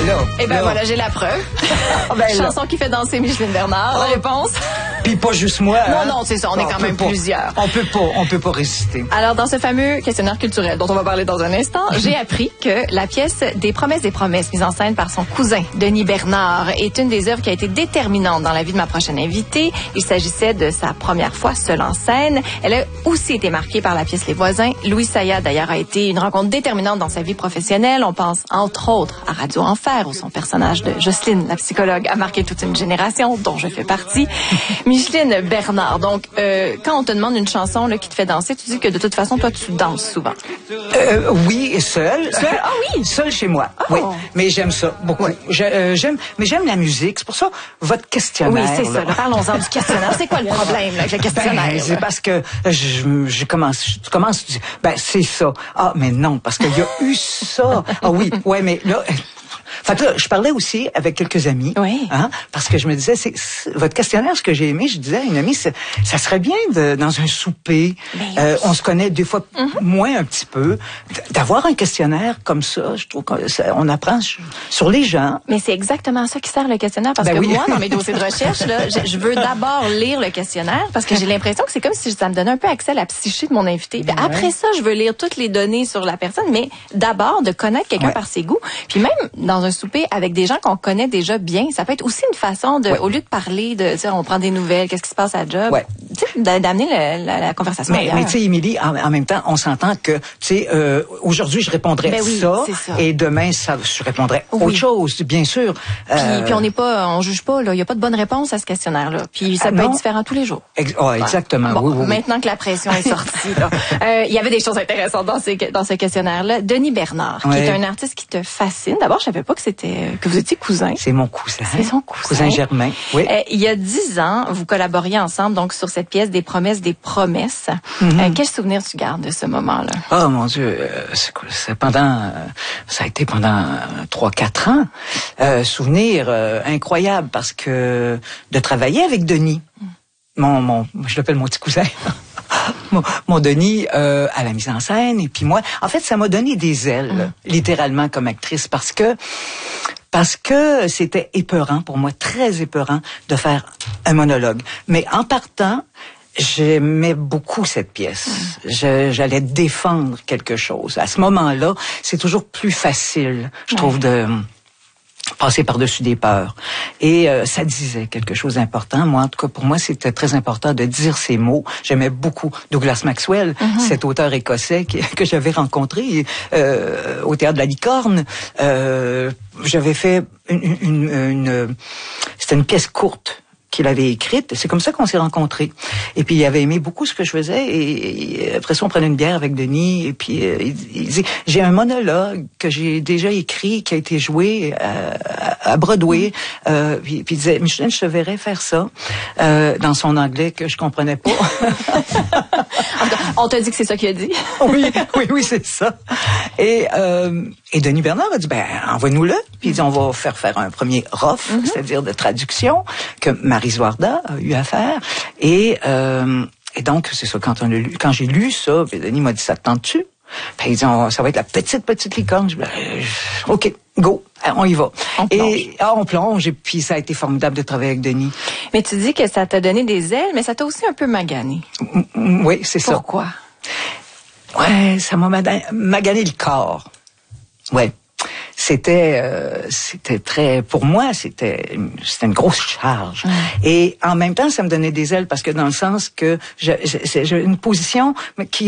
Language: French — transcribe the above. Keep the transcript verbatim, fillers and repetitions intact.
là. Eh ben là. voilà, j'ai la preuve. Ben Chanson là. qui fait danser Micheline Bernard, la Oh. réponse. Puis pas juste moi. Non, hein? non, c'est ça, on est quand peut même pas. plusieurs. On peut pas, on peut pas résister. Alors, dans ce fameux questionnaire culturel dont on va parler dans un instant, j'ai appris que la pièce Des promesses des promesses, mise en scène par son cousin, Denis Bernard, est une des œuvres qui a été déterminante dans la vie de ma prochaine invitée. Il s'agissait de sa première fois seule en scène. Elle a aussi été marquée par la pièce Les Voisins. Louis Saya, d'ailleurs, a été une rencontre déterminante dans sa vie professionnelle. On pense, entre autres, à Radio Enfer, où son personnage de Jocelyne, la psychologue, a marqué toute une génération, dont je fais partie. Micheline Bernard, donc, euh, quand on te demande une chanson là, qui te fait danser, tu dis que de toute façon, toi, tu danses souvent. Euh, oui, seul. Seul? Ah oui? Seul chez moi. Oh. Oui, mais j'aime ça beaucoup. Je- euh, j'aime, mais j'aime la musique. C'est pour ça votre questionnaire. Oui, c'est là. ça. là. Parlons-en du questionnaire. C'est quoi le problème là, avec le questionnaire? Ben, c'est là? parce que je, je commence, je commence, ben c'est ça. Ah, mais non, parce qu'il y a eu ça. Ah oui, ouais, mais là. Fait que là, je parlais aussi avec quelques amis, Oui. hein, parce que je me disais, c'est, c'est votre questionnaire, ce que j'ai aimé, je disais à une amie, c'est, ça serait bien de, dans un souper, Mais euh, oui. on se connaît des fois Mm-hmm. moins un petit peu, d'avoir un questionnaire comme ça, je trouve qu'on apprend sur les gens. Mais c'est exactement ça qui sert le questionnaire parce Ben que oui. moi, dans mes dossiers de recherche, là, je, je veux d'abord lire le questionnaire parce que j'ai l'impression que c'est comme si ça me donnait un peu accès à la psyché de mon invité. Puis après ça, je veux lire toutes les données sur la personne, mais d'abord de connaître quelqu'un Ouais. par ses goûts. Puis même dans un souper avec des gens qu'on connaît déjà bien, ça peut être aussi une façon de, Ouais. au lieu de parler de, dire on prend des nouvelles, qu'est-ce qui se passe à la job, Ouais. tu sais, d'a- d'amener le- la, la conversation Mais, ailleurs. mais tu sais, Émilie, en, en même temps, on s'entend que, tu sais, euh, aujourd'hui, je répondrais Ben oui, ça, c'est ça. et demain, ça, je répondrais Oui. autre chose, bien sûr. Puis, Euh, puis on n'est pas, on juge pas là, il y a pas de bonne réponse à ce questionnaire-là. Puis ça Ah, peut non. être différent tous les jours. ex- ah, exactement, Bon, oui, oui, oui. maintenant que la pression est sortie, là, euh, il y avait des choses intéressantes dans, ces, dans ce questionnaire-là. Denis Bernard, qui Ouais. est un artiste qui te fascine. D'abord, je savais pas que c'était que vous étiez cousins. C'est mon cousin. C'est son cousin. Cousin Germain, oui. Euh, il y a dix ans, vous collaboriez ensemble donc sur cette pièce Des promesses, des promesses. Mm-hmm. Euh, quel souvenir tu gardes de ce moment-là? Oh mon Dieu, euh, c'est quoi, c'est pendant, euh, ça a été pendant euh, trois, quatre ans. Euh, souvenir euh, incroyable parce que de travailler avec Denis, mon, mon, je l'appelle mon petit cousin. Mon, mon Denis euh, à la mise en scène et puis moi, en fait, ça m'a donné des ailes, littéralement comme actrice, parce que parce que c'était épeurant pour moi, très épeurant de faire un monologue. Mais en partant, j'aimais beaucoup cette pièce. Je, j'allais défendre quelque chose. À ce moment-là, c'est toujours plus facile, je trouve, de passer par-dessus des peurs. Et euh, ça disait quelque chose d'important. Moi, en tout cas, pour moi, c'était très important de dire ces mots. J'aimais beaucoup Douglas Maxwell, mm-hmm. cet auteur écossais qui, que j'avais rencontré euh, au Théâtre de la Licorne. Euh, j'avais fait une... une, une, une c'était une pièce courte qu'il avait écrite. C'est comme ça qu'on s'est rencontrés. Et puis, il avait aimé beaucoup ce que je faisais. Et, et après ça, on prenait une bière avec Denis. Et puis, euh, il, il disait, j'ai un monologue que j'ai déjà écrit, qui a été joué à, à Broadway. Euh, puis, puis il disait, Micheline, je te verrais faire ça. Euh, dans son anglais que je comprenais pas. On t'a dit que c'est ça qu'il a dit? oui, oui, oui, c'est ça. Et, euh, et Denis Bernard a dit, ben, envoie-nous-le. Puis il dit, on va faire faire un premier rough, mm-hmm. c'est-à-dire de traduction, que Marie Zouarda a eu à faire. Et, euh, et donc, c'est ça, quand on a lu, quand j'ai lu ça, puis Denis m'a dit, ça te tente-tu? Puis il dit, on, ça va être la petite, petite licorne. Je dis, ben, euh, OK, go, on y va. On et ah, on plonge, et puis ça a été formidable de travailler avec Denis. Mais tu dis que ça t'a donné des ailes, mais ça t'a aussi un peu magané. Mm, oui, c'est ça. Pourquoi? Ouais, ça m'a magané le corps. Ouais. C'était, euh, c'était très, pour moi, c'était, c'était une grosse charge. Mmh. Et en même temps, ça me donnait des ailes parce que dans le sens que j'ai une position qui